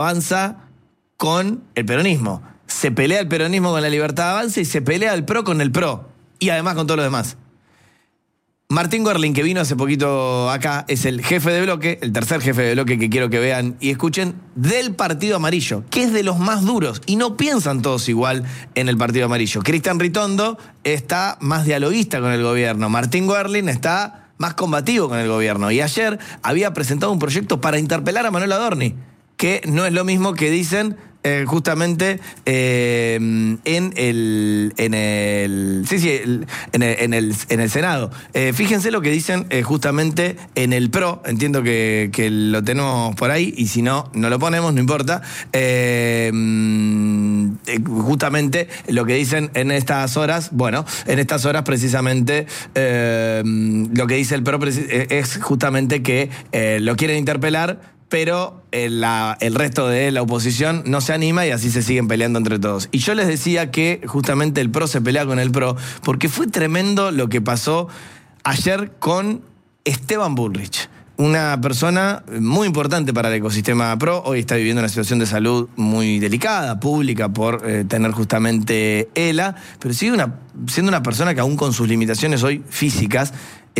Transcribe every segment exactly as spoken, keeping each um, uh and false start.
Avanza con el peronismo. Se pelea el peronismo con la Libertad Avanza y se pelea el PRO con el PRO. Y además con todo lo demás. Martín Görling, que vino hace poquito acá, es el jefe de bloque, el tercer jefe de bloque que quiero que vean y escuchen, del Partido Amarillo, que es de los más duros. Y no piensan todos igual en el Partido Amarillo. Cristian Ritondo está más dialoguista con el gobierno. Martín Görling está más combativo con el gobierno. Y ayer había presentado un proyecto para interpelar a Manuel Adorni, que no es lo mismo que dicen eh, justamente eh, en el en el sí sí el, en, el, en el en el Senado. Eh, fíjense lo que dicen eh, justamente en el PRO. Entiendo que, que lo tenemos por ahí y si no no lo ponemos, no importa. Eh, justamente lo que dicen en estas horas, bueno, en estas horas precisamente eh, lo que dice el PRO es justamente que eh, lo quieren interpelar, pero el, la, el resto de la oposición no se anima y así se siguen peleando entre todos. Y yo les decía que justamente el PRO se pelea con el PRO porque fue tremendo lo que pasó ayer con Esteban Bullrich. Una persona muy importante para el ecosistema PRO, hoy está viviendo una situación de salud muy delicada, pública, por eh, tener justamente ELA, pero sigue una, siendo una persona que aún con sus limitaciones hoy físicas,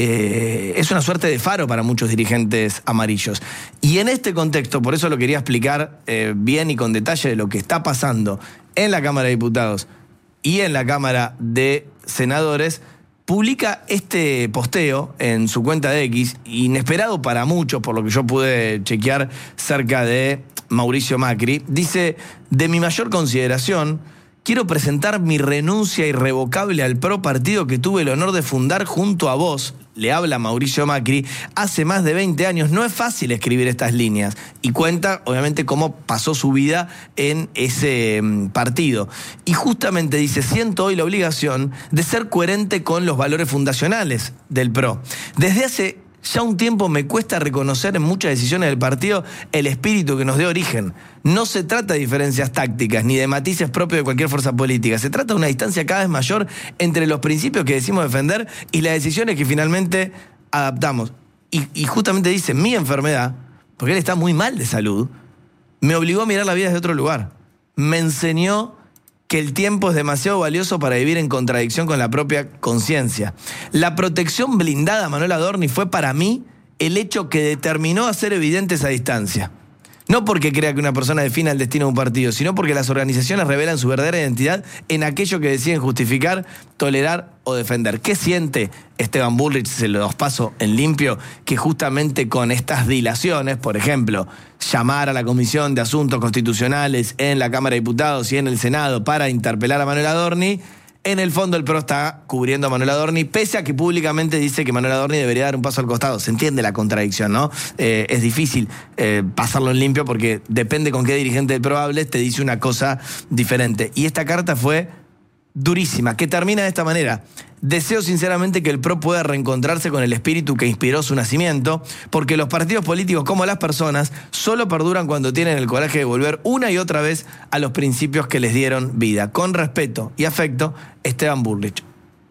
Eh, es una suerte de faro para muchos dirigentes amarillos. Y en este contexto, por eso lo quería explicar eh, bien y con detalle de lo que está pasando en la Cámara de Diputados y en la Cámara de Senadores, publica este posteo en su cuenta de X, inesperado para muchos, por lo que yo pude chequear cerca de Mauricio Macri. Dice: de mi mayor consideración, quiero presentar mi renuncia irrevocable al PRO, partido que tuve el honor de fundar junto a vos. Le habla Mauricio Macri, hace más de veinte años. No es fácil escribir estas líneas. Y cuenta, obviamente, cómo pasó su vida en ese partido. Y justamente dice: siento hoy la obligación de ser coherente con los valores fundacionales del PRO. Desde hace ya un tiempo me cuesta reconocer en muchas decisiones del partido el espíritu que nos dio origen. No se trata de diferencias tácticas ni de matices propios de cualquier fuerza política. Se trata de una distancia cada vez mayor entre los principios que decimos defender y las decisiones que finalmente adaptamos. Y, y justamente dice: mi enfermedad, porque él está muy mal de salud, me obligó a mirar la vida desde otro lugar. Me enseñó que el tiempo es demasiado valioso para vivir en contradicción con la propia conciencia. La protección blindada a Manuel Adorni fue para mí el hecho que determinó hacer evidente esa distancia. No porque crea que una persona defina el destino de un partido, sino porque las organizaciones revelan su verdadera identidad en aquello que deciden justificar, tolerar o defender. ¿Qué siente Esteban Bullrich? Se los paso en limpio, que justamente con estas dilaciones, por ejemplo, llamar a la Comisión de Asuntos Constitucionales en la Cámara de Diputados y en el Senado para interpelar a Manuel Adorni, en el fondo el PRO está cubriendo a Manuel Adorni, pese a que públicamente dice que Manuel Adorni debería dar un paso al costado. Se entiende la contradicción, ¿no? Eh, es difícil eh, pasarlo en limpio porque depende con qué dirigente del PRO hables, te dice una cosa diferente. Y esta carta fue durísima, que termina de esta manera: deseo sinceramente que el PRO pueda reencontrarse con el espíritu que inspiró su nacimiento, porque los partidos políticos, como las personas, solo perduran cuando tienen el coraje de volver una y otra vez a los principios que les dieron vida. Con respeto y afecto, Esteban Bullrich.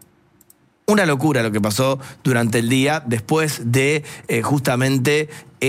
Una locura lo que pasó durante el día después de eh, justamente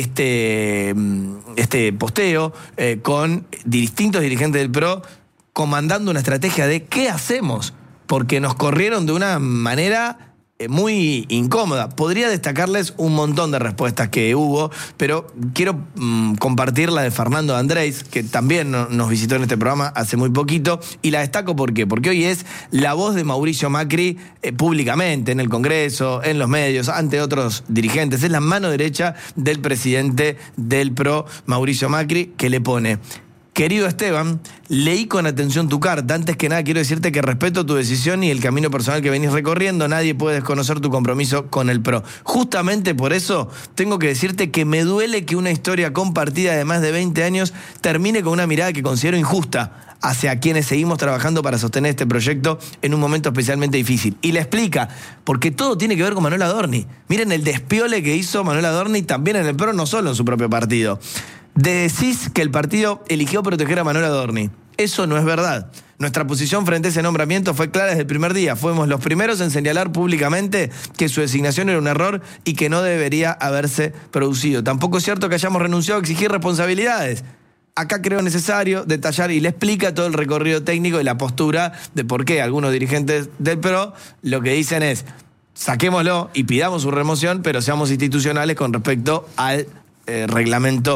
este, este posteo eh, con distintos dirigentes del PRO comandando una estrategia de ¿qué hacemos? Porque nos corrieron de una manera muy incómoda. Podría destacarles un montón de respuestas que hubo, pero quiero mmm, compartir la de Fernando Andrés, que también no, nos visitó en este programa hace muy poquito, y la destaco ¿por qué? Porque hoy es la voz de Mauricio Macri eh, públicamente, en el Congreso, en los medios, ante otros dirigentes. Es la mano derecha del presidente del PRO, Mauricio Macri, que le pone: querido Esteban, leí con atención tu carta. Antes que nada quiero decirte que respeto tu decisión y el camino personal que venís recorriendo. Nadie puede desconocer tu compromiso con el PRO. Justamente por eso tengo que decirte que me duele que una historia compartida de más de veinte años termine con una mirada que considero injusta hacia quienes seguimos trabajando para sostener este proyecto en un momento especialmente difícil. Y le explica, porque todo tiene que ver con Manuel Adorni. Miren el despiole que hizo Manuel Adorni también en el PRO, no solo en su propio partido. Decís que el partido eligió proteger a Manuel Adorni. Eso no es verdad. Nuestra posición frente a ese nombramiento fue clara desde el primer día. Fuimos los primeros en señalar públicamente que su designación era un error y que no debería haberse producido. Tampoco es cierto que hayamos renunciado a exigir responsabilidades. acá creo necesario detallar y le explica todo el recorrido técnico y la postura de por qué algunos dirigentes del P R O lo que dicen es saquémoslo y pidamos su remoción, pero seamos institucionales con respecto al Eh, reglamento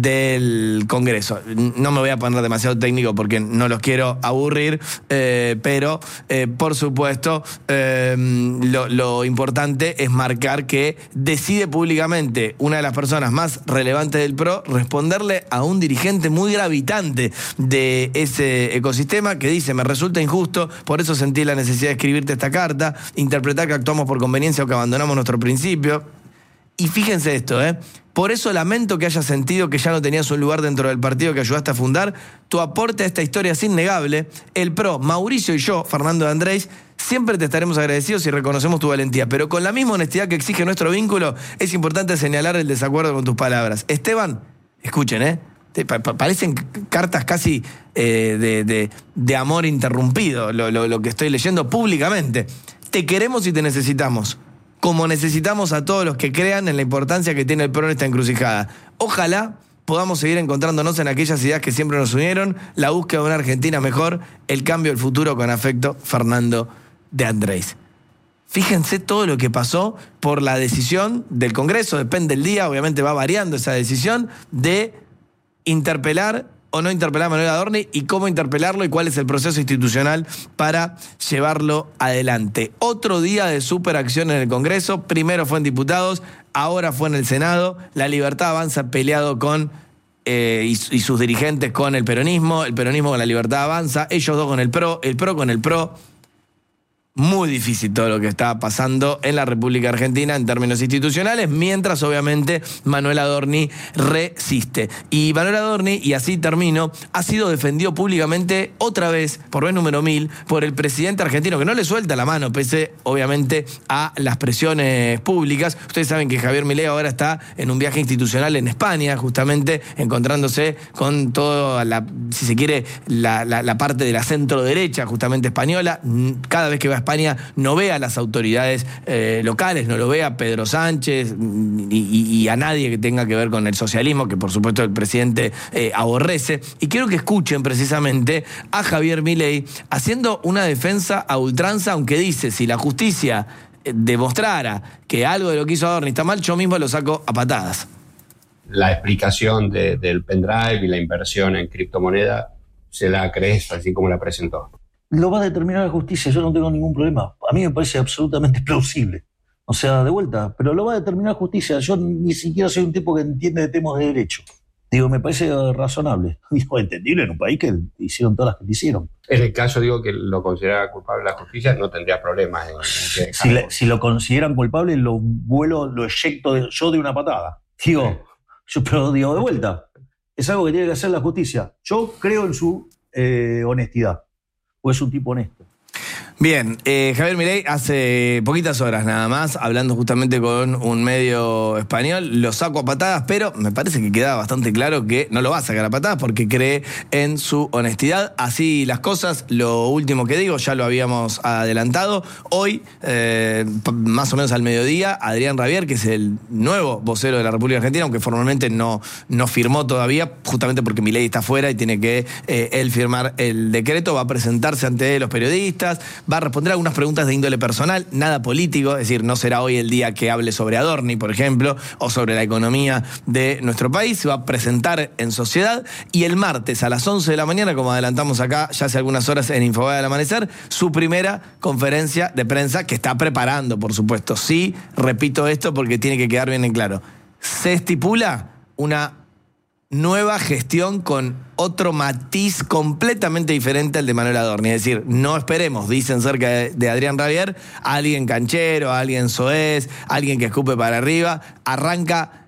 del Congreso. No me voy a poner demasiado técnico porque no los quiero aburrir, eh, pero eh, por supuesto eh, lo, lo importante es marcar que decide públicamente una de las personas más relevantes del P R O responderle a un dirigente muy gravitante de ese ecosistema que dice: me resulta injusto, por eso sentí la necesidad de escribirte esta carta, interpretar que actuamos por conveniencia o que abandonamos nuestro principio. Y fíjense esto, ¿eh? Por eso lamento que hayas sentido que ya no tenías un lugar dentro del partido que ayudaste a fundar. Tu aporte a esta historia es innegable. El P R O, Mauricio y yo, Fernando de Andrés, siempre te estaremos agradecidos y reconocemos tu valentía. Pero con la misma honestidad que exige nuestro vínculo, es importante señalar el desacuerdo con tus palabras. Esteban, escuchen, ¿eh? Parecen cartas casi eh, de, de, de amor interrumpido, lo, lo, lo que estoy leyendo públicamente. Te queremos y te necesitamos, como necesitamos a todos los que crean en la importancia que tiene el P R O en esta encrucijada. Ojalá podamos seguir encontrándonos en aquellas ideas que siempre nos unieron, la búsqueda de una Argentina mejor, el cambio del futuro. Con afecto, Fernando de Andrés. Fíjense todo lo que pasó por la decisión del Congreso, depende del día, obviamente va variando esa decisión, de interpelar o no interpelar a Manuel Adorni y cómo interpelarlo y cuál es el proceso institucional para llevarlo adelante. Otro día de superacción en el Congreso, primero fue en diputados, ahora fue en el Senado. La Libertad Avanza peleado con, eh, y, y sus dirigentes con el peronismo, el peronismo con la Libertad Avanza, ellos dos con el P R O, el P R O con el P R O. Muy difícil todo lo que está pasando en la República Argentina en términos institucionales, mientras obviamente Manuel Adorni resiste. Y Manuel Adorni, y así termino, ha sido defendido públicamente otra vez, por vez número mil, por el presidente argentino, que no le suelta la mano, pese obviamente a las presiones públicas. Ustedes saben que Javier Milei ahora está en un viaje institucional en España, justamente encontrándose con toda la, si se quiere, la, la, la parte de la centro derecha, justamente española. Cada vez que va a España no ve a las autoridades eh, locales, no lo ve a Pedro Sánchez y, y, y a nadie que tenga que ver con el socialismo, que por supuesto el presidente eh, aborrece. Y quiero que escuchen precisamente a Javier Milei haciendo una defensa a ultranza, aunque dice: si la justicia demostrara que algo de lo que hizo Adorni está mal, yo mismo lo saco a patadas. La explicación de, del pendrive y la inversión en criptomoneda se la crees así como la presentó. Lo va a determinar la justicia, yo no tengo ningún problema. A mí me parece absolutamente plausible. O sea, de vuelta, pero lo va a determinar la justicia. Yo ni siquiera soy un tipo que entiende de temas de derecho. Digo, me parece razonable. Digo, entendible en un país que hicieron todas las que hicieron. En el caso, digo, que lo considera culpable la justicia, no tendría problemas en, en que si, le, si lo consideran culpable, lo vuelo, lo eyecto de, yo de una patada. Digo, yo, pero digo, de vuelta, es algo que tiene que hacer la justicia. Yo creo en su eh, honestidad. ¿O es un tipo honesto? Bien, eh, Javier Milei hace poquitas horas nada más, hablando justamente con un medio español, lo saco a patadas, pero me parece que queda bastante claro que no lo va a sacar a patadas porque cree en su honestidad. Así las cosas, lo último que digo, ya lo habíamos adelantado, hoy, eh, más o menos al mediodía, Adrián Rabier, que es el nuevo vocero de la República Argentina, aunque formalmente no, no firmó todavía, justamente porque Milei está fuera y tiene que eh, él firmar el decreto, va a presentarse ante los periodistas, va a responder algunas preguntas de índole personal, nada político, es decir, no será hoy el día que hable sobre Adorni, por ejemplo, o sobre la economía de nuestro país. Se va a presentar en sociedad y el martes a las once de la mañana, como adelantamos acá ya hace algunas horas en Infobae del Amanecer, su primera conferencia de prensa que está preparando, por supuesto. Sí, repito esto porque tiene que quedar bien en claro. Se estipula una nueva gestión con otro matiz completamente diferente al de Manuel Adorni. Es decir, no esperemos, dicen cerca de, de Adrián Rabier, a alguien canchero, a alguien soez, a alguien que escupe para arriba. Arranca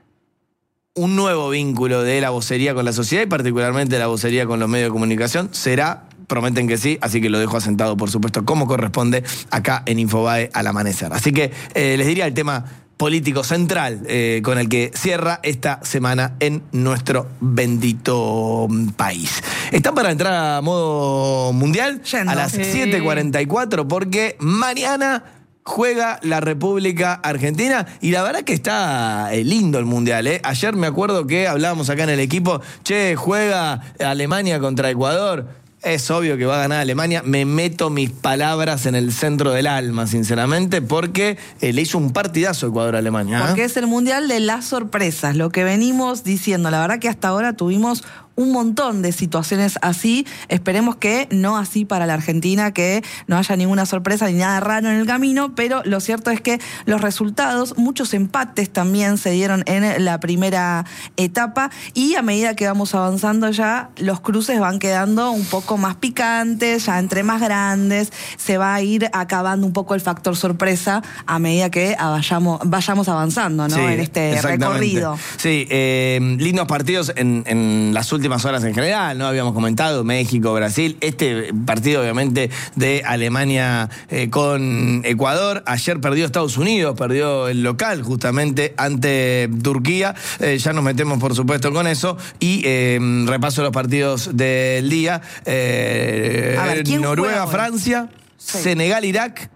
un nuevo vínculo de la vocería con la sociedad y particularmente la vocería con los medios de comunicación. Será, prometen que sí, así que lo dejo asentado, por supuesto, como corresponde acá en Infobae al amanecer. Así que eh, les diría el tema político central eh, con el que cierra esta semana en nuestro bendito país. Están para entrar a modo mundial Yendo. a las sí. siete cuarenta y cuatro porque mañana juega la República Argentina y la verdad que está eh, lindo el Mundial. ¿eh? Ayer me acuerdo que hablábamos acá en el equipo, che, juega Alemania contra Ecuador. Es obvio que va a ganar Alemania. Me meto mis palabras en el centro del alma, sinceramente, porque eh, le hizo un partidazo Ecuador a Alemania. ¿eh? Porque es el Mundial de las sorpresas, lo que venimos diciendo. La verdad que hasta ahora tuvimos un montón de situaciones así. Esperemos que no así para la Argentina, que no haya ninguna sorpresa ni nada raro en el camino, pero lo cierto es que los resultados, muchos empates también se dieron en la primera etapa y a medida que vamos avanzando ya los cruces van quedando un poco más picantes, ya entre más grandes, se va a ir acabando un poco el factor sorpresa a medida que vayamos, vayamos avanzando, ¿no? Sí, en este recorrido. Sí, eh, lindos partidos en, en las últimas últimas horas en general, ¿no? Habíamos comentado México, Brasil, este partido obviamente de Alemania eh, con Ecuador. Ayer perdió Estados Unidos, perdió el local justamente ante Turquía. Eh, ya nos metemos por supuesto con eso y eh, repaso los partidos del día. Eh, A ver, Noruega, Francia, sí. Senegal, Irak,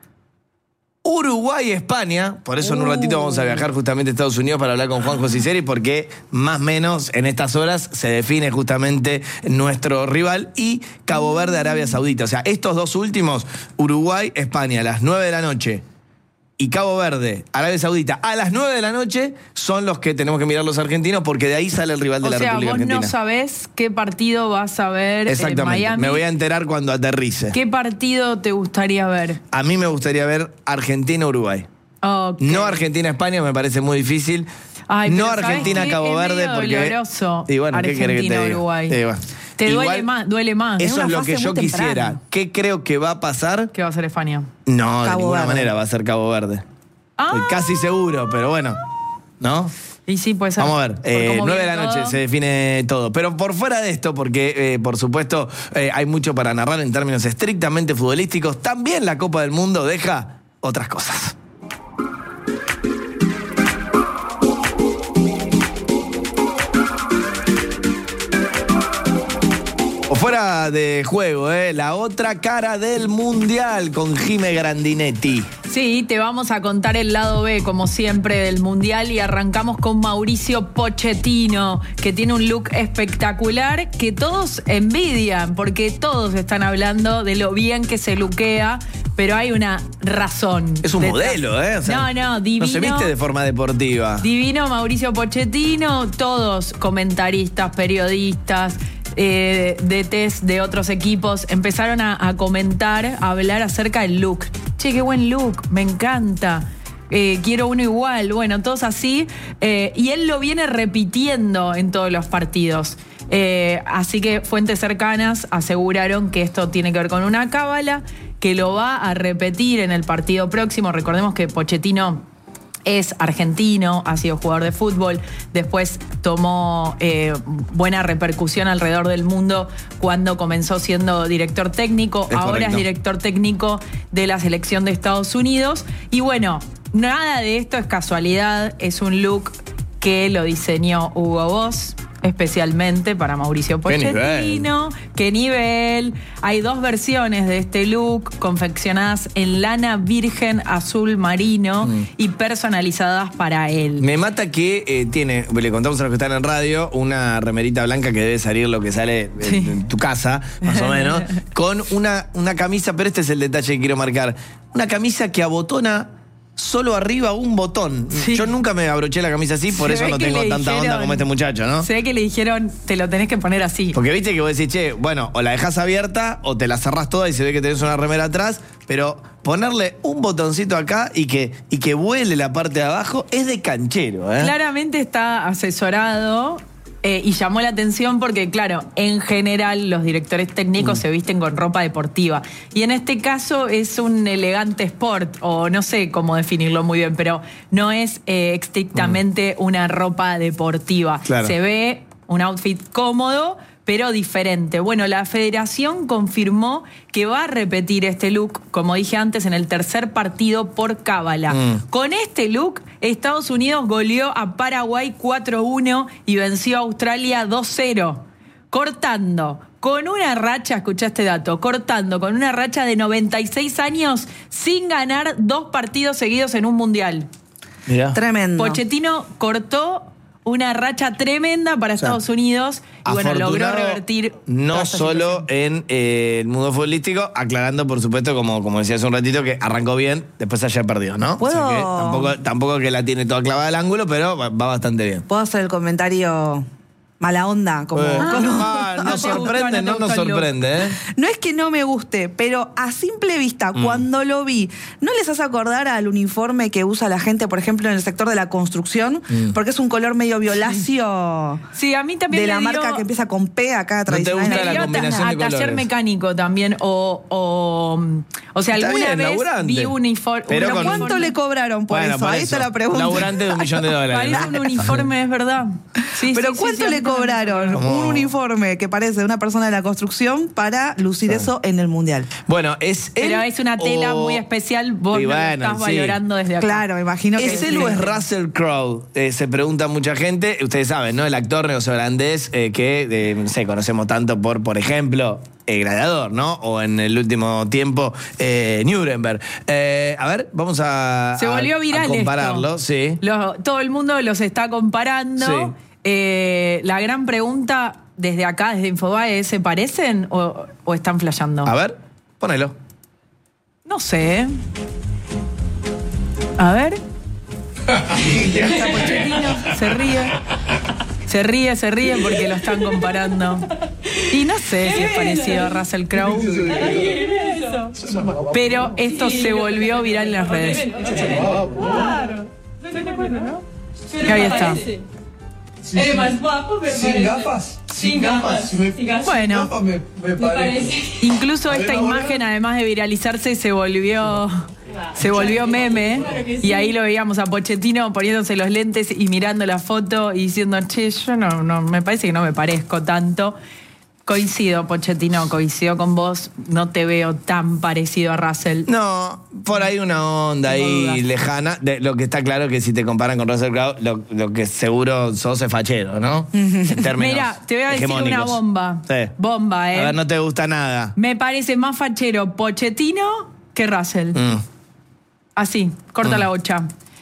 Uruguay, España. Por eso en un ratito vamos a viajar justamente a Estados Unidos para hablar con Juanjo Ciceri, porque más o menos en estas horas se define justamente nuestro rival. Y Cabo Verde, Arabia Saudita. O sea, estos dos últimos, Uruguay, España, a las nueve de la noche, y Cabo Verde, Arabia Saudita, a las nueve de la noche, son los que tenemos que mirar los argentinos, porque de ahí sale el rival de o la sea, República Argentina. O sea, vos no sabés qué partido vas a ver en Miami. Me voy a enterar cuando aterrice. ¿Qué partido te gustaría ver? A mí me gustaría ver Argentina-Uruguay. Okay. No Argentina-España, me parece muy difícil. Ay, no Argentina-Cabo Verde, porque... doloroso. Y bueno, ¿qué querés que te diga? Uruguay. Eh, bueno. Te Igual, duele más, duele más. Eso es, es lo que yo quisiera. Temprano. ¿Qué creo que va a pasar? ¿Qué va a hacer España? No, Cabo de ninguna Verde. manera va a ser Cabo Verde. Ah. Estoy casi seguro, pero bueno, ¿no? Y sí, puede ser. Vamos a ver, eh, nueve de la noche se define todo. Pero por fuera de esto, porque eh, por supuesto eh, hay mucho para narrar en términos estrictamente futbolísticos, también la Copa del Mundo deja otras cosas. Fuera de juego, ¿eh? La otra cara del Mundial con Jime Grandinetti. Sí, te vamos a contar el lado B, como siempre, del Mundial y arrancamos con Mauricio Pochettino, que tiene un look espectacular que todos envidian, porque todos están hablando de lo bien que se luquea, pero hay una razón. Es un detrás. modelo, ¿eh? O sea, no, no, divino. No se viste de forma deportiva. Divino Mauricio Pochettino, todos comentaristas, periodistas, Eh, D Ts de otros equipos empezaron a, a comentar, a hablar acerca del look. Che, qué buen look, me encanta. Eh, quiero uno igual. Bueno, todos así. Eh, y él lo viene repitiendo en todos los partidos. Eh, así que fuentes cercanas aseguraron que esto tiene que ver con una cábala, que lo va a repetir en el partido próximo. Recordemos que Pochettino es argentino, ha sido jugador de fútbol, después tomó eh, buena repercusión alrededor del mundo cuando comenzó siendo director técnico, es ahora correcto. es director técnico de la selección de Estados Unidos. Y bueno, nada de esto es casualidad, es un look que lo diseñó Hugo Boss, especialmente para Mauricio Pochettino. ¿Qué nivel? Hay dos versiones de este look confeccionadas en lana virgen azul marino mm. y personalizadas para él. Me mata que eh, tiene, le contamos a los que están en radio, una remerita blanca que debe salir lo que sale sí. en, en tu casa, más o menos, con una, una camisa, pero este es el detalle que quiero marcar, una camisa que abotona solo arriba un botón. Sí. Yo nunca me abroché la camisa así, por se eso no tengo tanta dijeron, onda como este muchacho, ¿no? Se ve que le dijeron, te lo tenés que poner así. Porque viste que vos decís, che, bueno, o la dejás abierta o te la cerrás toda y se ve que tenés una remera atrás, pero ponerle un botoncito acá y que, y que vuele la parte de abajo es de canchero, ¿eh? Claramente está asesorado. Eh, y llamó la atención porque, claro, en general los directores técnicos mm. se visten con ropa deportiva. Y en este caso es un elegante sport, o no sé cómo definirlo muy bien, pero no es eh, estrictamente mm. una ropa deportiva. Claro. Se ve un outfit cómodo, pero diferente. Bueno, la federación confirmó que va a repetir este look, como dije antes, en el tercer partido por cábala. Mm. Con este look, Estados Unidos goleó a Paraguay cuatro uno y venció a Australia dos cero. cortando con una racha, escuchá este dato, cortando con una racha de noventa y seis años sin ganar dos partidos seguidos en un mundial. Mirá. Tremendo. Pochettino cortó una racha tremenda para O sea, Estados Unidos y bueno, logró afortunado revertir no toda esta solo situación. en eh, el mundo futbolístico, aclarando por supuesto, como, como decía hace un ratito, que arrancó bien, después ayer perdió, ¿no? ¿Puedo? O sea que tampoco, tampoco que la tiene toda clavada al ángulo, pero va, va bastante bien. ¿Puedo hacer el comentario mala onda? Como, Eh, como- ah, no nos te gustó, sorprende, no no te nos gustó el look. sorprende, ¿eh? No es que no me guste, pero a simple vista, Mm. cuando lo vi, ¿no les hace acordar al uniforme que usa la gente, por ejemplo, en el sector de la construcción? Mm. Porque es un color medio violáceo Sí, a mí también de me la dio- marca que empieza con P acá te tradicional. gusta me la dio combinación a, de a taller colores. mecánico también o o, o sea, Está alguna bien, vez laburante. vi un uniforme. Pero con- ¿Cuánto le cobraron por Bueno, eso? por Ahí eso. está la pregunta. Laburante de un millón de dólares. Parece un uniforme, es verdad. Sí, Pero sí, sí, ¿cuánto sí, le a mí también me cobraron Como- un uniforme que parece de una persona de la construcción para lucir eso en el Mundial? Bueno, es él Pero es una tela o- muy especial, vos Y no bueno, lo estás sí. valorando desde acá. Claro, me imagino que ¿Es él sí. o es Russell Crowe? Eh, se pregunta mucha gente. Ustedes saben, ¿no? El actor neozelandés eh, que, eh, no sé, conocemos tanto por, por ejemplo, El Gladiador, ¿no? O en el último tiempo, eh, Nuremberg. Eh, a ver, vamos a, Se a- volvió viral a compararlo, esto. sí. Lo- todo el mundo los está comparando. Sí. Eh, la gran pregunta desde acá, desde Infobae, ¿se parecen o, o están flasheando? A ver, ponelo. No sé. A ver. Está Pochettino, se ríe. Se ríe, se ríe porque lo están comparando. Y no sé si es parecido a Russell Crowe. Pero esto se volvió viral en las redes. Y ahí está. Eres más guapo, me Sin parece. gafas. Sin gafas. Me- Sin gafas. Bueno. Sin gafas me, me parece. parece. Incluso A ver, esta ahora. imagen, además de viralizarse, se volvió, se volvió meme. Y ahí lo veíamos a Pochettino poniéndose los lentes y mirando la foto y diciendo, che, yo no, no, me parece que no me parezco tanto. Coincido, Pochettino, coincido con vos. No te veo tan parecido a Russell. No, por ahí una onda Tengo ahí dudas. lejana. De, lo que está claro es que si te comparan con Russell Crowe, lo, lo que seguro sos es fachero, ¿no? En términos Mira, te voy a decir una hegemónicos. bomba. Sí. Bomba, ¿eh? A ver, no te gusta nada. Me parece más fachero Pochettino que Russell. Mm. Así, corta Mm. la bocha.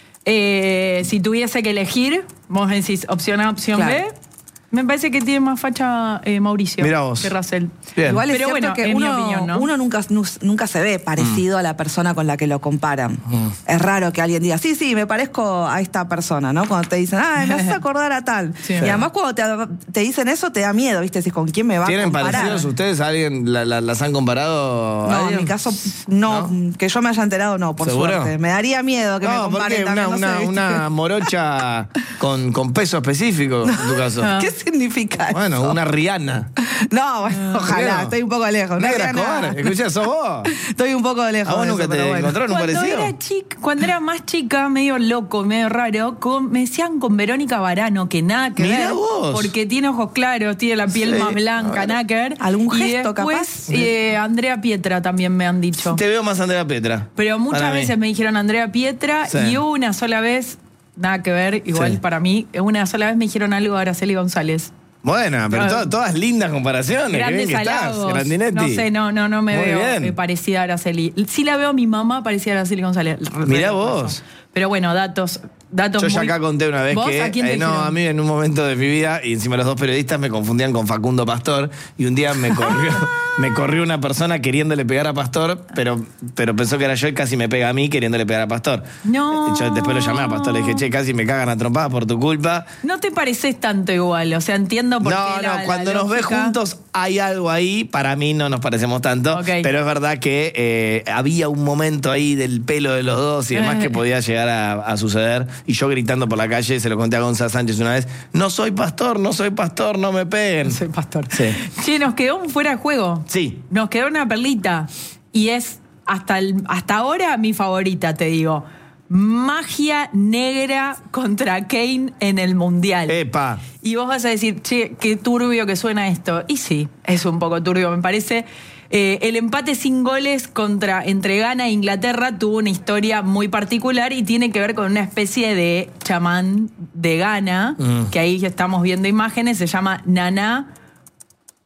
Eh, si tuviese que elegir, vos decís opción A, opción Claro. B, me parece que tiene más facha eh, Mauricio Mirá vos. que Russell. Bien. Igual es Pero cierto bueno, que es mi uno, opinión, ¿no? uno nunca, nu- nunca se ve parecido a la persona con la que lo comparan. Es raro que alguien diga, sí, sí, me parezco a esta persona, ¿no? Cuando te dicen, ah, me haces acordar a tal. Sí. Y además cuando te, te dicen eso te da miedo, ¿viste? Si con quién me va a ¿Tienen comparar. parecidos ustedes? ¿Alguien la- la- las han comparado? No, en ¿Alguien? mi caso, no, que yo me haya enterado, no, por ¿Seguro? suerte. Me daría miedo que me No, comparen porque también, una, no sé, una, ¿viste? una morocha con, con peso específico, en tu caso. ¿Qué significa Bueno, eso? una Rihanna. No, bueno, ojalá, Creo. estoy un poco lejos. No Negra haría nada. Escobar, escuchá, sos vos. Estoy un poco lejos. ¿A vos de nunca eso, te pero bueno. encontraron un Cuando parecido? era, chica, cuando era más chica, medio loco, medio raro, con- me decían con Verónica Varano, que nada que Mirá ver. vos. Porque tiene ojos claros, tiene la piel Sí, más a blanca, ver. nada que ver. ¿Algún Y gesto, después, capaz? eh, Andrea Pietra también me han dicho. Te veo más Andrea Petra. Pero muchas Para mí. veces me dijeron Andrea Pietra Sí. y una sola vez, nada que ver, igual Sí. para mí, una sola vez me dijeron algo a Araceli González. Bueno, pero Ah. to- todas lindas comparaciones. Qué Grandes bien que estás, halagos. Grandinetti. No sé, no, no, no me Muy veo bien. eh, parecida a Araceli. Sí la veo a mi mamá parecida a Araceli González. Mirá vos. Pero bueno, datos, datos Yo ya muy- acá conté una vez ¿Vos que a quién te eh, no, dijeron? a mí en un momento de mi vida, y encima los dos periodistas me confundían con Facundo Pastor, y un día me corrió, me corrió una persona queriéndole pegar a Pastor, pero, pero pensó que era yo y casi me pega a mí queriéndole pegar a Pastor. No. Yo después lo llamé a Pastor, le dije, che, casi me cagan a trompadas por tu culpa. No te pareces tanto igual, o sea, entiendo por No, qué la- no, la cuando nos ves lógica- juntos hay algo ahí, para mí no nos parecemos tanto, Ok. pero es verdad que eh, había un momento ahí del pelo de los dos y demás que podía llegar a, a suceder, y yo gritando por la calle, se lo conté a Gonzalo Sánchez una vez, no soy pastor, no soy pastor, no me peguen. Soy pastor. Sí. Che, nos quedó un fuera de juego. Sí. Nos quedó una perlita. Y es hasta, el- hasta ahora mi favorita, te digo. Magia negra contra Kane en el Mundial. Epa. Y vos vas a decir, che, qué turbio que suena esto. Y sí, es un poco turbio, me parece. Eh, el empate sin goles contra entre Ghana e Inglaterra tuvo una historia muy particular y tiene que ver con una especie de chamán de Ghana, Mm. que ahí ya estamos viendo imágenes, se llama Nana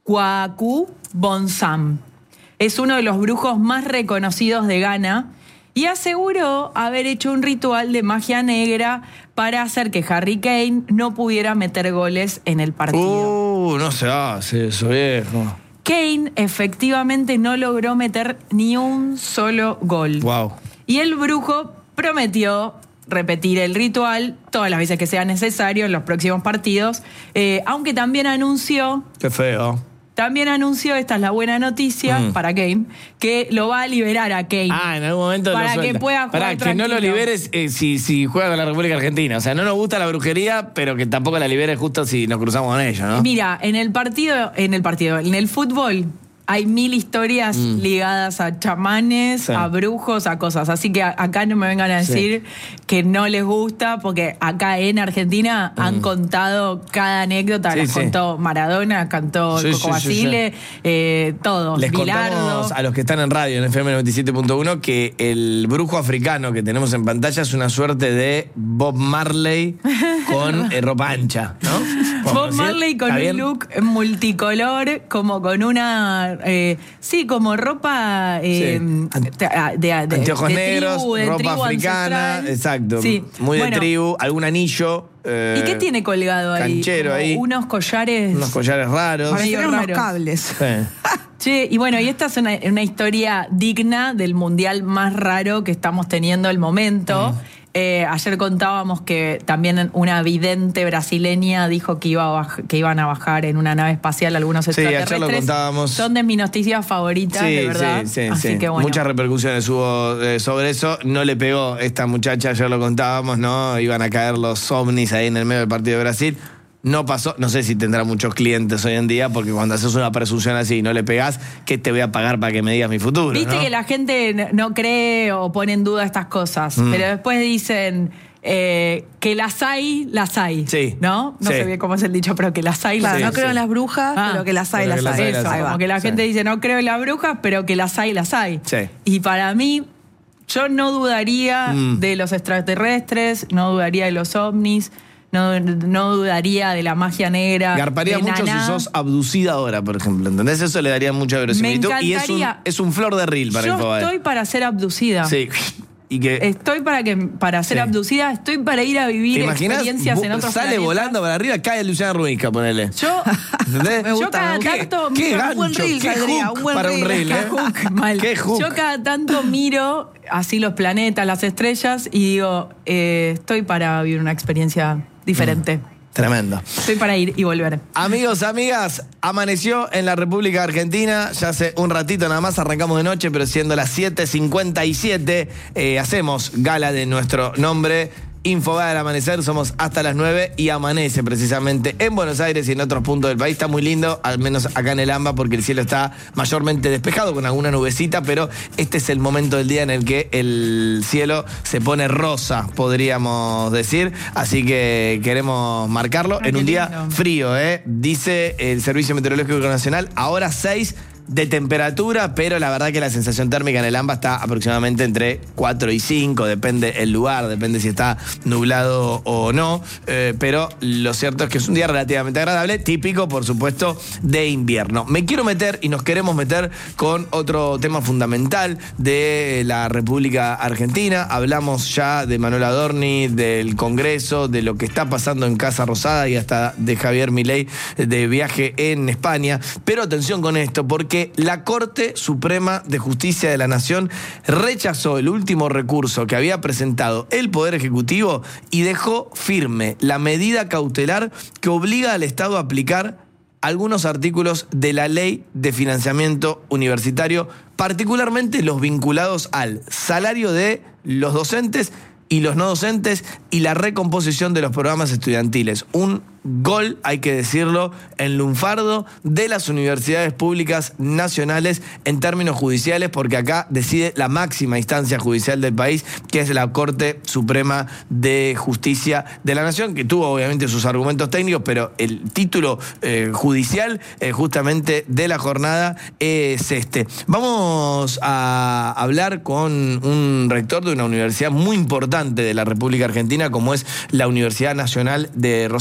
Kwaku Bonsam. Es uno de los brujos más reconocidos de Ghana y aseguró haber hecho un ritual de magia negra para hacer que Harry Kane no pudiera meter goles en el partido. Uh, no se hace eso, viejo. Kane efectivamente no logró meter ni un solo gol. Wow. Y el brujo prometió repetir el ritual todas las veces que sea necesario en los próximos partidos, eh, aunque también anunció... Qué feo. También anunció, esta es la buena noticia Mm. para Kane, que lo va a liberar a Kane. Ah, en algún momento Para lo que suelta. pueda jugar Para que no lo tranquilo. liberes eh, si, si juega con la República Argentina. O sea, no nos gusta la brujería, pero que tampoco la liberes justo si nos cruzamos con ella, ¿no? Mira, en el partido, en el partido, en el fútbol hay mil historias Mm. ligadas a chamanes, Sí. a brujos, a cosas. Así que a- acá no me vengan a decir que no les gusta, porque acá en Argentina han contado cada anécdota. Mm. Sí, las sí. contó Maradona, cantó Sí, el sí, Coco sí, Basile, eh, todos. Les Bilardo. contamos a los que están en radio, en F M noventa y siete punto uno, que el brujo africano que tenemos en pantalla es una suerte de Bob Marley con eh, ropa ancha, ¿no? ¿Podemos Bob decir? Marley con ¿Está un bien? look multicolor, como con una... eh, sí, como ropa... eh, Sí. de, de- de- Anteojos de negros, tribu, de ropa tribu africana, ancestral. exacto. Sí. Muy de Bueno, tribu, algún anillo. eh, ¿y qué tiene colgado ahí? canchero Como ahí. Unos collares... Unos collares raros. Medio Parecían unos raro. cables. Sí. Che, y bueno, y esta es una, una historia digna del mundial más raro que estamos teniendo al momento. Eh, ayer contábamos que también una vidente brasileña dijo que, iba a baj- que iban a bajar en una nave espacial algunos Sí, ayer lo extraterrestres. contábamos. Son de mis noticias favoritas, de verdad. Sí, sí, Así sí. que bueno. Muchas repercusiones hubo eh, sobre eso. No le pegó esta muchacha, ayer lo contábamos, ¿no? Iban a caer los ovnis ahí en el medio del partido de Brasil. No pasó, no sé si tendrá muchos clientes hoy en día, porque cuando haces una presunción así y no le pegás, ¿qué te voy a pagar para que me digas mi futuro? Viste ¿no? que la gente n- no cree o pone en duda estas cosas, Mm. pero después dicen eh, que las hay, las hay. Sí. ¿No? No Sí. sé bien cómo es el dicho, pero que las hay, Claro, las Sí, no creo sí. en las brujas, Ah, pero que las hay, pero que las las hay. hay, las Eso, hay. como que la Sí. gente dice, no creo en las brujas, pero que las hay, las hay. Sí. Y para mí, yo no dudaría Mm. de los extraterrestres, no dudaría de los ovnis, no, no dudaría de la magia negra. Garparía de mucho Naná. si sos abducida ahora, por ejemplo, ¿entendés? Eso le daría mucha verosimilitud. Me Y es un, encantaría. es un flor de reel para Yo Infobae. estoy para ser abducida. Sí. Y que... Estoy para que para ser Sí. abducida, estoy para ir a vivir ¿Te imaginas? experiencias Vo- en otros Sale planetas. volando para arriba, cae Luciana Ruizca, ponele. Yo, ¿Entendés? Me yo gusta, cada me ¿Qué, tanto qué miro- gancho, buen reel qué saldría, hook un buen para un reel. reel, ¿eh? Qué hook, mal. Qué hook. Yo cada tanto miro así los planetas, las estrellas y digo, eh, estoy para vivir una experiencia diferente. Tremendo. Estoy para ir y volver. Amigos, amigas, amaneció en la República Argentina. Ya hace un ratito nada más, arrancamos de noche, pero siendo las siete cincuenta y siete, eh, hacemos gala de nuestro nombre. Infobae al amanecer, somos hasta las nueve y amanece precisamente en Buenos Aires y en otros puntos del país. Está muy lindo, al menos acá en el AMBA, porque el cielo está mayormente despejado con alguna nubecita, pero este es el momento del día en el que el cielo se pone rosa, podríamos decir. Así que queremos marcarlo Ay, en qué un día lindo. frío, ¿eh? Dice el Servicio Meteorológico Nacional, ahora seis de temperatura, pero la verdad que la sensación térmica en el AMBA está aproximadamente entre cuatro y cinco, depende el lugar, depende si está nublado o no, eh, pero lo cierto es que es un día relativamente agradable, típico, por supuesto, de invierno. Me quiero meter y nos queremos meter con otro tema fundamental de la República Argentina. Hablamos ya de Manuel Adorni, del Congreso, de lo que está pasando en Casa Rosada y hasta de Javier Milei de viaje en España, pero atención con esto, porque la Corte Suprema de Justicia de la Nación rechazó el último recurso que había presentado el Poder Ejecutivo y dejó firme la medida cautelar que obliga al Estado a aplicar algunos artículos de la Ley de Financiamiento Universitario, particularmente los vinculados al salario de los docentes y los no docentes y la recomposición de los programas estudiantiles. Un gol, hay que decirlo, en lunfardo de las universidades públicas nacionales en términos judiciales, porque acá decide la máxima instancia judicial del país, que es la Corte Suprema de Justicia de la Nación, que tuvo obviamente sus argumentos técnicos, pero el título eh, judicial eh, justamente de la jornada es este. Vamos a hablar con un rector de una universidad muy importante de la República Argentina, como es la Universidad Nacional de Rosario.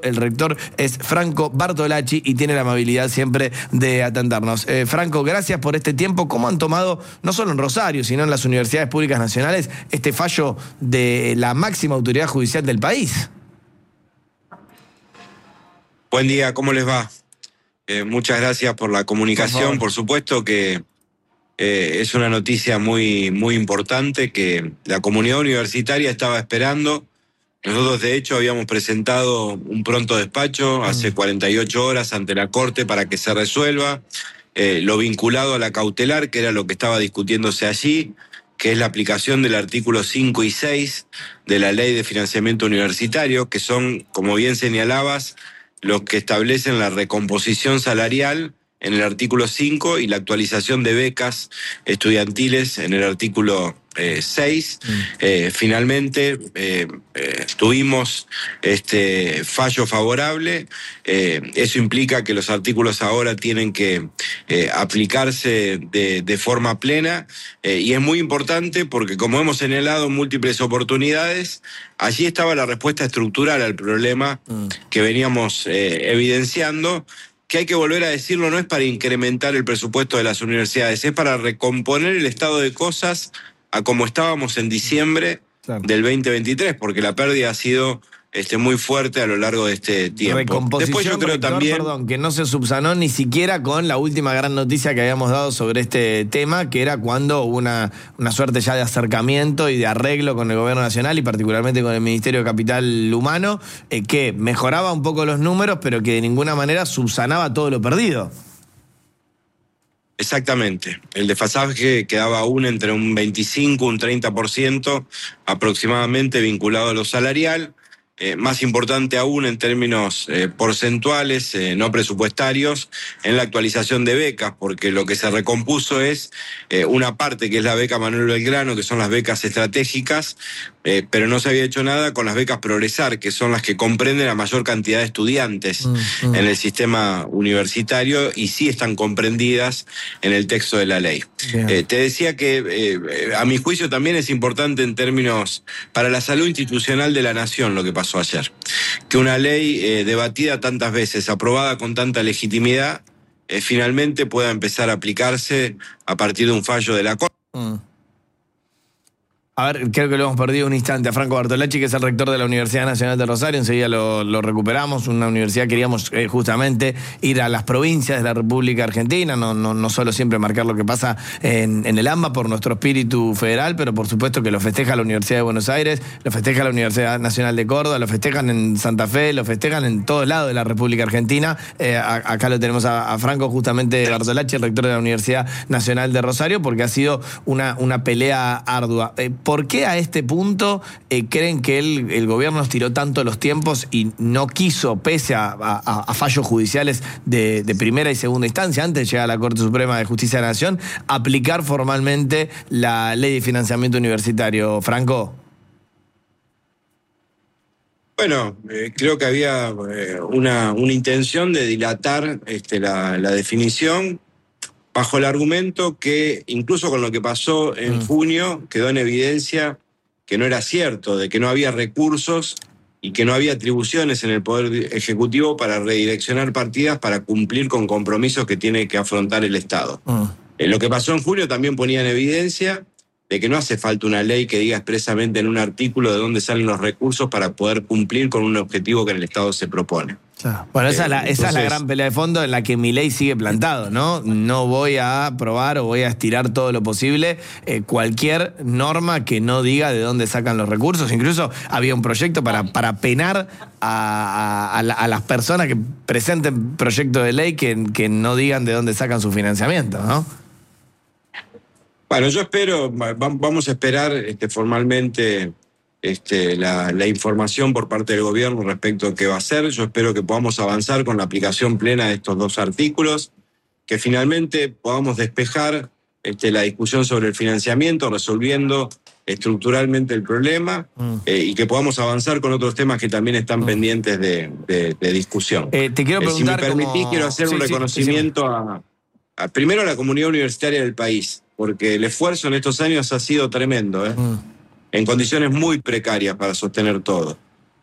El rector es Franco Bartolacci y tiene la amabilidad siempre de atendernos. Eh, Franco, gracias por este tiempo. ¿Cómo han tomado, no solo en Rosario, sino en las universidades públicas nacionales, este fallo de la máxima autoridad judicial del país? Buen día, ¿cómo les va? Eh, muchas gracias por la comunicación. Por, por supuesto que eh, es una noticia muy, muy importante que la comunidad universitaria estaba esperando. Nosotros, de hecho, habíamos presentado un pronto despacho hace cuarenta y ocho horas ante la Corte para que se resuelva eh, lo vinculado a la cautelar, que era lo que estaba discutiéndose allí, que es la aplicación del artículo cinco y seis de la Ley de Financiamiento Universitario, que son, como bien señalabas, los que establecen la recomposición salarial en el artículo cinco y la actualización de becas estudiantiles en el artículo eh, seis. Mm. Eh, finalmente eh, eh, tuvimos este fallo favorable. Eh, eso implica que los artículos ahora tienen que eh, aplicarse de, de forma plena eh, y es muy importante porque, como hemos señalado en múltiples oportunidades, allí estaba la respuesta estructural al problema mm. que veníamos eh, evidenciando, que hay que volver a decirlo, no es para incrementar el presupuesto de las universidades, es para recomponer el estado de cosas a como estábamos en diciembre claro. del veinte veintitrés, porque la pérdida ha sido este, muy fuerte a lo largo de este tiempo. Recomposición, Después yo creo rector, también... perdón, que no se subsanó ni siquiera con la última gran noticia que habíamos dado sobre este tema, que era cuando hubo una, una suerte ya de acercamiento y de arreglo con el gobierno nacional y particularmente con el Ministerio de Capital Humano, eh, que mejoraba un poco los números, pero que de ninguna manera subsanaba todo lo perdido. Exactamente. El desfasaje quedaba aún entre un veinticinco, un treinta por ciento aproximadamente vinculado a lo salarial. Eh, más importante aún en términos eh, porcentuales, eh, no presupuestarios, en la actualización de becas, porque lo que se recompuso es eh, una parte que es la beca Manuel Belgrano, que son las becas estratégicas, eh, pero no se había hecho nada con las becas Progresar, que son las que comprenden la mayor cantidad de estudiantes mm, mm. en el sistema universitario y sí están comprendidas en el texto de la ley. Eh, te decía que eh, a mi juicio también es importante en términos para la salud institucional de la nación lo que pasó ayer, que una ley eh, debatida tantas veces, aprobada con tanta legitimidad, eh, finalmente pueda empezar a aplicarse a partir de un fallo de la Corte. Mm. A ver, creo que lo hemos perdido un instante a Franco Bartolacci, que es el rector de la Universidad Nacional de Rosario. Enseguida lo, lo recuperamos. Una universidad, queríamos eh, justamente ir a las provincias de la República Argentina, no, no, no solo siempre marcar lo que pasa en, en el AMBA por nuestro espíritu federal, pero por supuesto que lo festeja la Universidad de Buenos Aires, lo festeja la Universidad Nacional de Córdoba, lo festejan en Santa Fe, lo festejan en todos lados de la República Argentina. Eh, a, acá lo tenemos a, a Franco, justamente Bartolacci, el rector de la Universidad Nacional de Rosario, porque ha sido una, una pelea ardua. Eh, ¿Por qué a este punto eh, creen que el, el gobierno estiró tanto los tiempos y no quiso, pese a, a, a fallos judiciales de, de primera y segunda instancia, antes de llegar a la Corte Suprema de Justicia de la Nación, aplicar formalmente la Ley de Financiamiento Universitario? Franco. Bueno, eh, creo que había eh, una, una intención de dilatar este, la, la definición, bajo el argumento que incluso con lo que pasó en mm. junio quedó en evidencia que no era cierto, de que no había recursos y que no había atribuciones en el Poder Ejecutivo para redireccionar partidas para cumplir con compromisos que tiene que afrontar el Estado. Mm. Eh, lo que pasó en junio también ponía en evidencia de que no hace falta una ley que diga expresamente en un artículo de dónde salen los recursos para poder cumplir con un objetivo que el Estado se propone. Bueno, esa, eh, es la, esa entonces, es la gran pelea de fondo en la que Milei sigue plantado, ¿no? No voy a aprobar o voy a estirar todo lo posible eh, cualquier norma que no diga de dónde sacan los recursos. Incluso había un proyecto para, para penar a, a, a, la, a las personas que presenten proyectos de ley que, que no digan de dónde sacan su financiamiento, ¿no? Bueno, yo espero, vamos a esperar este, formalmente este, la, la información por parte del gobierno respecto a qué va a hacer. Yo espero que podamos avanzar con la aplicación plena de estos dos artículos, que finalmente podamos despejar este, la discusión sobre el financiamiento, resolviendo estructuralmente el problema mm. eh, y que podamos avanzar con otros temas que también están mm. pendientes de, de, de discusión. Eh, te quiero preguntar eh, si me permitís, como... quiero hacer sí, un reconocimiento sí, sí. A, a, primero a la comunidad universitaria del país, porque el esfuerzo en estos años ha sido tremendo, ¿eh? Mm. en condiciones muy precarias para sostener todo.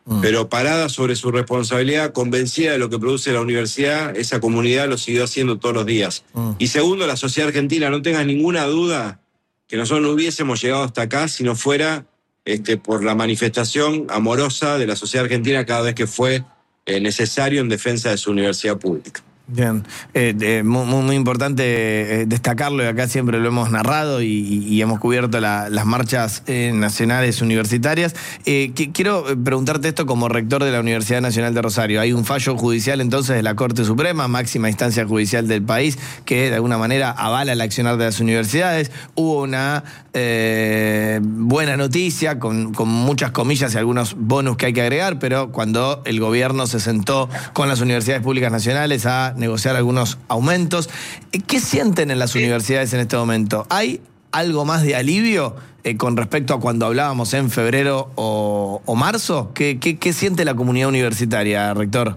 Mm. Pero parada sobre su responsabilidad, convencida de lo que produce la universidad, esa comunidad lo siguió haciendo todos los días. Mm. Y segundo, la sociedad argentina, no tengas ninguna duda que nosotros no hubiésemos llegado hasta acá si no fuera este, por la manifestación amorosa de la sociedad argentina cada vez que fue eh, necesario en defensa de su universidad pública. Bien, eh, eh, muy, muy importante eh, destacarlo, y acá siempre lo hemos narrado y, y hemos cubierto la, las marchas eh, nacionales universitarias. Eh, que, quiero preguntarte esto como rector de la Universidad Nacional de Rosario. Hay un fallo judicial entonces de la Corte Suprema, máxima instancia judicial del país, que de alguna manera avala el accionar de las universidades. Hubo una eh, buena noticia, con, con muchas comillas y algunos bonus que hay que agregar, pero cuando el gobierno se sentó con las universidades públicas nacionales a negociar algunos aumentos. ¿Qué sienten en las universidades en este momento? ¿Hay algo más de alivio eh, con respecto a cuando hablábamos en febrero o, o marzo? ¿Qué, qué, ¿Qué siente la comunidad universitaria, rector?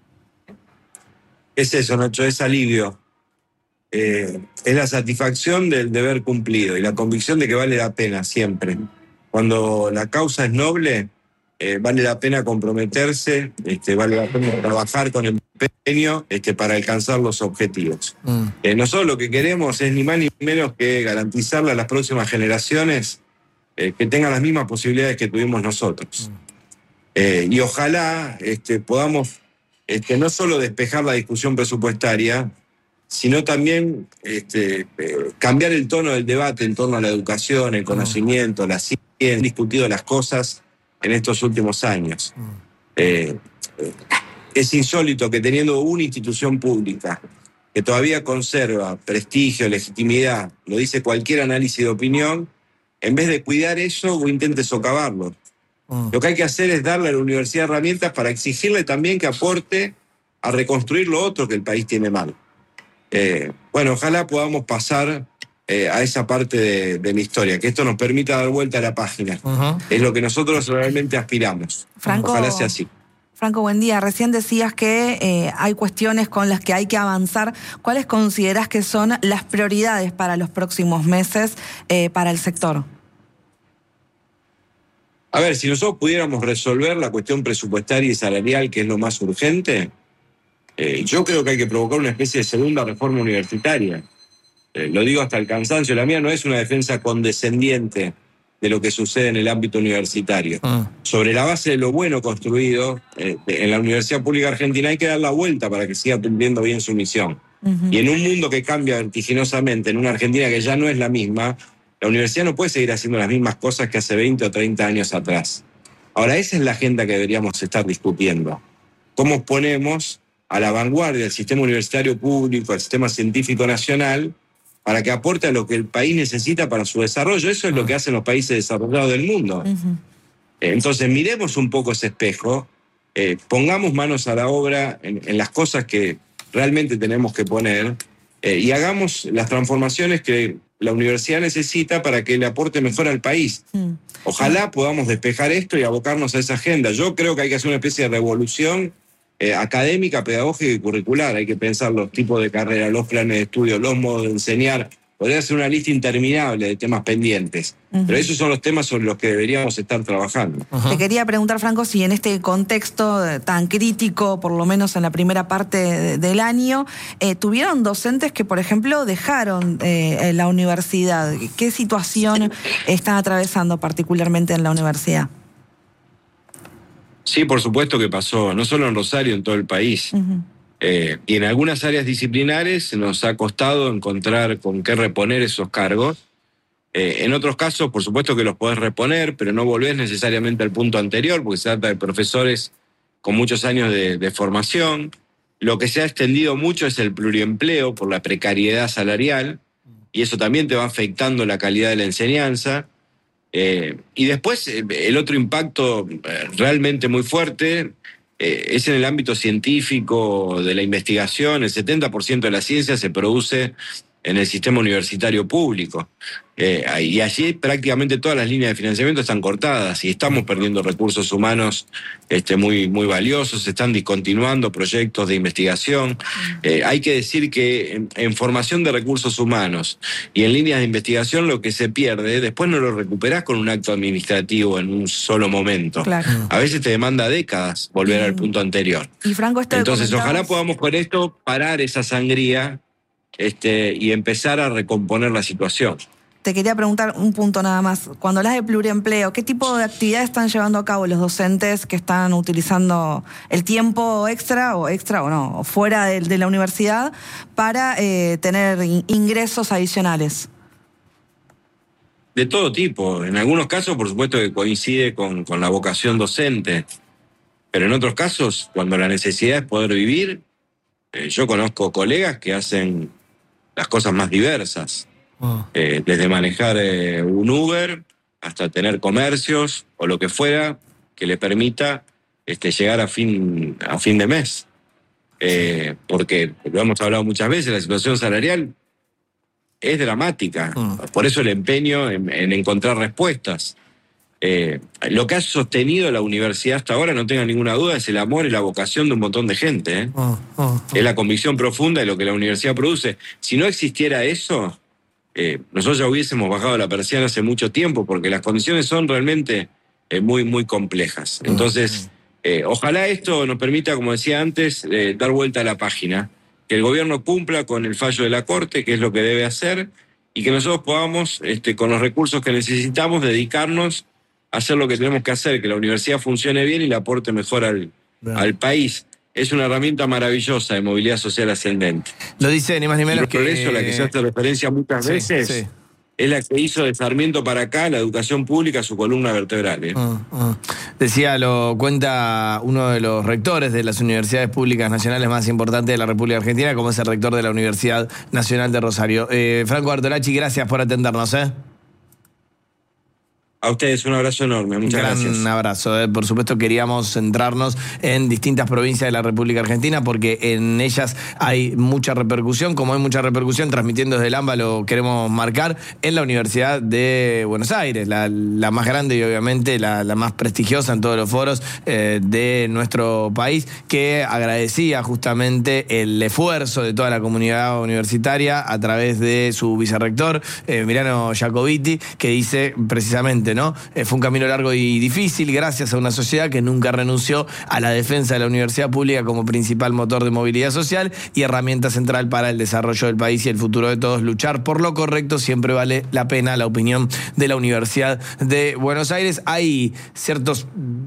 Es eso, Nacho, es alivio. Eh, es la satisfacción del deber cumplido y la convicción de que vale la pena siempre. Cuando la causa es noble, eh, vale la pena comprometerse, este, vale la pena trabajar con empeño este, para alcanzar los objetivos. Mm. Eh, nosotros lo que queremos es ni más ni menos que garantizarle a las próximas generaciones eh, que tengan las mismas posibilidades que tuvimos nosotros. Mm. Eh, y ojalá este, podamos este, no solo despejar la discusión presupuestaria, sino también este, eh, cambiar el tono del debate en torno a la educación, el conocimiento, la ciencia. Han discutido las cosas en estos últimos años. Eh, es insólito que teniendo una institución pública que todavía conserva prestigio, legitimidad, lo dice cualquier análisis de opinión, en vez de cuidar eso, vos intentes socavarlo. Mm. Lo que hay que hacer es darle a la universidad herramientas para exigirle también que aporte a reconstruir lo otro que el país tiene mal. Eh, bueno, ojalá podamos pasar Eh, a esa parte de, de la historia, que esto nos permita dar vuelta a la página. Uh-huh. Es lo que nosotros realmente aspiramos. Franco, ojalá sea así. Franco, buen día. Recién decías que eh, hay cuestiones con las que hay que avanzar. ¿Cuáles considerás que son las prioridades para los próximos meses eh, para el sector? A ver, si nosotros pudiéramos resolver la cuestión presupuestaria y salarial, que es lo más urgente, eh, yo creo que hay que provocar una especie de segunda reforma universitaria. Eh, lo digo hasta el cansancio, la mía no es una defensa condescendiente de lo que sucede en el ámbito universitario. Ah. Sobre la base de lo bueno construido eh, en la Universidad Pública Argentina hay que dar la vuelta para que siga cumpliendo bien su misión. Uh-huh. Y en un mundo que cambia vertiginosamente, en una Argentina que ya no es la misma, la universidad no puede seguir haciendo las mismas cosas que hace veinte o treinta años atrás. Ahora, esa es la agenda que deberíamos estar discutiendo. ¿Cómo ponemos a la vanguardia el sistema universitario público, el sistema científico nacional, para que aporte a lo que el país necesita para su desarrollo? Eso es lo que hacen los países desarrollados del mundo. Uh-huh. Entonces, miremos un poco ese espejo, eh, pongamos manos a la obra en, en las cosas que realmente tenemos que poner eh, y hagamos las transformaciones que la universidad necesita para que le aporte mejor al país. Uh-huh. Ojalá podamos despejar esto y abocarnos a esa agenda. Yo creo que hay que hacer una especie de revolución Eh, académica, pedagógica y curricular. Hay que pensar los tipos de carrera, los planes de estudio, los modos de enseñar. Podría ser una lista interminable de temas pendientes. Uh-huh. Pero esos son los temas sobre los que deberíamos estar trabajando. Uh-huh. Te quería preguntar, Franco, si en este contexto tan crítico, por lo menos en la primera parte de, del año, eh, tuvieron docentes que, por ejemplo, dejaron eh, la universidad. ¿Qué situación están atravesando particularmente en la universidad? Sí, por supuesto que pasó, no solo en Rosario, en todo el país. Uh-huh. Eh, y en algunas áreas disciplinares nos ha costado encontrar con qué reponer esos cargos. Eh, en otros casos, por supuesto que los podés reponer, pero no volvés necesariamente al punto anterior, porque se trata de profesores con muchos años de, de formación. Lo que se ha extendido mucho es el pluriempleo por la precariedad salarial, y eso también te va afectando la calidad de la enseñanza. Eh, y después eh, el otro impacto eh, realmente muy fuerte eh, es en el ámbito científico de la investigación. El setenta por ciento de la ciencia se produce en el sistema universitario público. Eh, y allí prácticamente todas las líneas de financiamiento están cortadas y estamos perdiendo recursos humanos este, muy, muy valiosos, se están discontinuando proyectos de investigación. Eh, hay que decir que en, en formación de recursos humanos y en líneas de investigación lo que se pierde, después no lo recuperás con un acto administrativo en un solo momento. Claro. A veces te demanda décadas volver y, al punto anterior. Y Franco, esto Entonces, comentabas... ojalá podamos con esto parar esa sangría este, y empezar a recomponer la situación. Te quería preguntar un punto nada más. Cuando hablas de pluriempleo, ¿qué tipo de actividades están llevando a cabo los docentes que están utilizando el tiempo extra o extra o no, o fuera de, de la universidad para eh, tener ingresos adicionales? De todo tipo. En algunos casos, por supuesto, que coincide con, con la vocación docente. Pero en otros casos, cuando la necesidad es poder vivir, eh, yo conozco colegas que hacen las cosas más diversas. Oh. Eh, desde manejar eh, un Uber hasta tener comercios o lo que fuera que le permita este, llegar a fin, a fin de mes. Eh, porque, lo hemos hablado muchas veces, la situación salarial es dramática. Oh. Por eso el empeño en, en encontrar respuestas. Eh, lo que ha sostenido la universidad hasta ahora, no tenga ninguna duda, es el amor y la vocación de un montón de gente. ¿eh? Oh, oh, oh. Es la convicción profunda de lo que la universidad produce. Si no existiera eso, eh, nosotros ya hubiésemos bajado la persiana hace mucho tiempo, porque las condiciones son realmente eh, muy, muy complejas. Entonces, eh, ojalá esto nos permita, como decía antes, eh, dar vuelta a la página, que el gobierno cumpla con el fallo de la Corte, que es lo que debe hacer, y que nosotros podamos, este, con los recursos que necesitamos, dedicarnos hacer lo que tenemos que hacer, que la universidad funcione bien y le aporte mejor al, al país. Es una herramienta maravillosa de movilidad social ascendente. Lo dice ni más ni menos y por que... eso la que se hace referencia muchas sí, veces sí. es la que hizo de Sarmiento para acá la educación pública su columna vertebral. ¿eh? Uh, uh. Decía, lo cuenta uno de los rectores de las universidades públicas nacionales más importantes de la República Argentina, como es el rector de la Universidad Nacional de Rosario. Eh, Franco Bartolacci, gracias por atendernos, ¿eh? A ustedes un abrazo enorme, muchas gracias. gracias. Un abrazo. Eh. Por supuesto queríamos centrarnos en distintas provincias de la República Argentina porque en ellas hay mucha repercusión, como hay mucha repercusión, transmitiendo desde el AMBA lo queremos marcar, en la Universidad de Buenos Aires, la, la más grande y obviamente la, la más prestigiosa en todos los foros eh, de nuestro país, que agradecía justamente el esfuerzo de toda la comunidad universitaria a través de su vicerrector, eh, Mirano Jacobiti, que dice precisamente, ¿no? Eh, fue un camino largo y difícil gracias a una sociedad que nunca renunció a la defensa de la universidad pública como principal motor de movilidad social y herramienta central para el desarrollo del país y el futuro de todos. Luchar por lo correcto siempre vale la pena, la opinión de la Universidad de Buenos Aires. Hay ciertos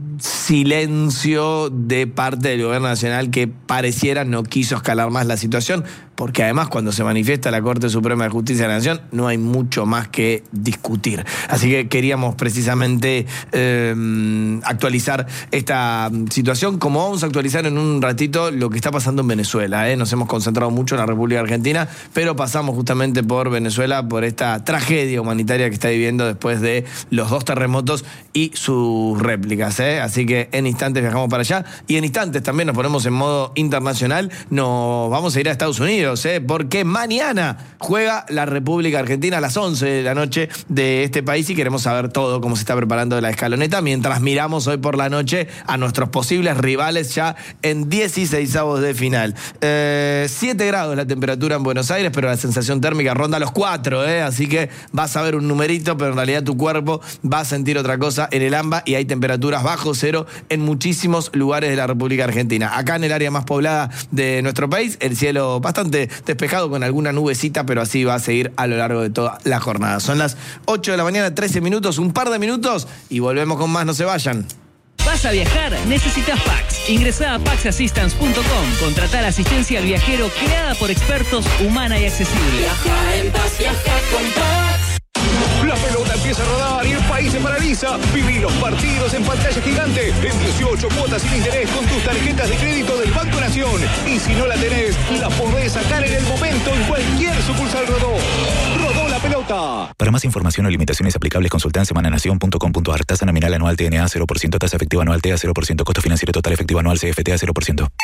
silencio de parte del gobierno nacional que pareciera no quiso escalar más la situación, porque además cuando se manifiesta la Corte Suprema de Justicia de la Nación no hay mucho más que discutir. Así que queríamos precisamente eh, actualizar esta situación, como vamos a actualizar en un ratito lo que está pasando en Venezuela. ¿eh? Nos hemos concentrado mucho en la República Argentina, pero pasamos justamente por Venezuela, por esta tragedia humanitaria que está viviendo después de los dos terremotos y sus réplicas. ¿eh? Así que en instantes viajamos para allá y en instantes también nos ponemos en modo internacional. Nos vamos a ir a Estados Unidos, ¿eh? porque mañana juega la República Argentina a las once de la noche de este país y queremos saber todo, cómo se está preparando la escaloneta, mientras miramos hoy por la noche a nuestros posibles rivales ya en dieciseisavos de final. Eh, siete grados la temperatura en Buenos Aires, pero la sensación térmica ronda los cuatro, ¿eh? así que vas a ver un numerito, pero en realidad tu cuerpo va a sentir otra cosa en el AMBA y hay temperaturas bajo cero en muchísimos lugares de la República Argentina. Acá en el área más poblada de nuestro país, el cielo bastante despejado con alguna nubecita, pero así va a seguir a lo largo de toda la jornada. Son las ocho de la mañana, trece minutos, un par de minutos y volvemos con más, no se vayan. ¿Vas a viajar? Necesitas Pax. Ingresá a pax assistance punto com. Contratá la asistencia al viajero creada por expertos, humana y accesible. Viaja en paz, viaja con Pax. La pelota empieza a rodar y el país se paraliza. Viví los partidos en pantalla gigante en dieciocho cuotas sin interés con tus tarjetas de crédito del Banco Nación. Y si no la tenés, la podés sacar en el momento en cualquier sucursal Rodó. Rodó la pelota. Para más información o limitaciones aplicables, consulta en semananación punto com punto a r. Tasa nominal anual T N A cero por ciento, tasa efectiva anual T A cero por ciento, costo financiero total efectivo anual C F T A cero por ciento.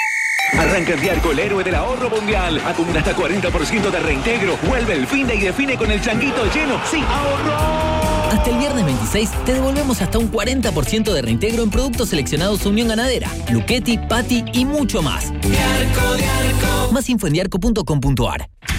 Arranca en Diarco, el héroe del ahorro mundial. Acumula hasta cuarenta por ciento de reintegro. Vuelve el fin de y define con el changuito lleno. ¡Sí, ahorro! Hasta el viernes veintiséis te devolvemos hasta un cuarenta por ciento de reintegro en productos seleccionados Unión Ganadera, Luchetti, Patti y mucho más. Diarco, Diarco. Más info en diarco punto com punto ar.